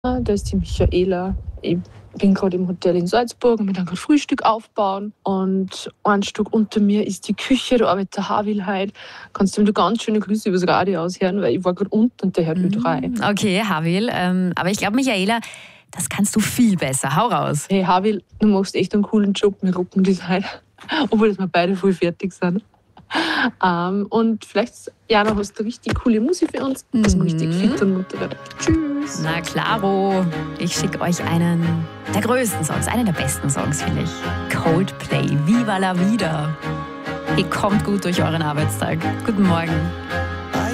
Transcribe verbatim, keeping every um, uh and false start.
Da ist die Michaela. Ich bin gerade im Hotel in Salzburg und wir dann gerade Frühstück aufbauen. Und ein Stück unter mir ist die Küche, da arbeitet der Havil heute. Kannst du ihm da ganz schöne Grüße übers Radio aushören, weil ich war gerade unten und der hört mich rein. Okay, Havil. Ähm, aber ich glaube, Michaela, das kannst du viel besser. Hau raus. Hey Havil, du machst echt einen coolen Job. Wir rocken das heute. Obwohl wir beide voll fertig sind. Ähm, und vielleicht, Jana, hast du richtig coole Musik für uns, dass wir richtig fit und munter werden. Tschüss. Na klaro. Ich schicke euch einen der größten Songs, einen der besten Songs, finde ich. Coldplay, Viva la Vida. Ihr kommt gut durch euren Arbeitstag. Guten Morgen.